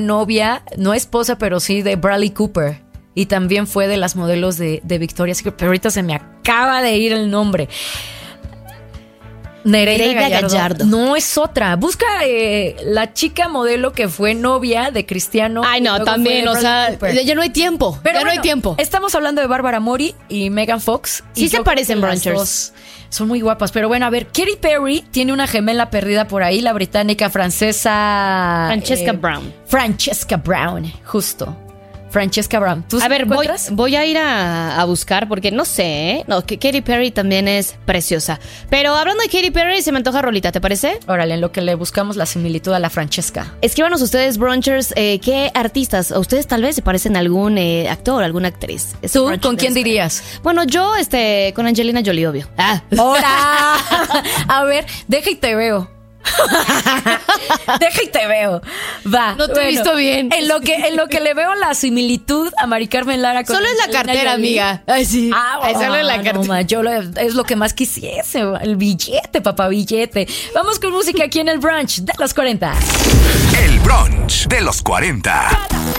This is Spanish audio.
novia, no esposa, pero sí de Bradley Cooper. Y también fue de las modelos de Victoria's Secret. Pero ahorita se me acaba de ir el nombre. Nereida Gallardo. No, es otra. Busca la chica modelo que fue novia de Cristiano. Ay, no, también, o sea, ya no hay tiempo. Pero ya no hay tiempo. Estamos hablando de Bárbara Mori y Megan Fox. Sí, se parecen, Brunchers. Son muy guapas. Pero bueno, a ver, Katy Perry tiene una gemela perdida por ahí, la británica francesa. Francesca Brown, justo. Francesca Brown. A ver, voy a ir a buscar porque no sé, ¿eh? No, que Katy Perry también es preciosa. Pero hablando de Katy Perry, se me antoja rolita, ¿te parece? Órale, en lo que le buscamos la similitud a la Francesca. Escríbanos ustedes, Brunchers, qué artistas, o ustedes tal vez se parecen a algún actor, alguna actriz. ¿Tú con quién dirías? Bueno, yo con Angelina Jolie, obvio. ¡Hora! A ver, deja y te veo. Deja y te veo. Va. No te he visto bien. En lo que le veo la similitud a Mari Carmen Lara con solo es la cartera, amiga. Ay, sí. Solo es la cartera. Es lo que más quisiese. El billete, papá, billete. Vamos con música aquí en el brunch de los 40. El brunch de los 40.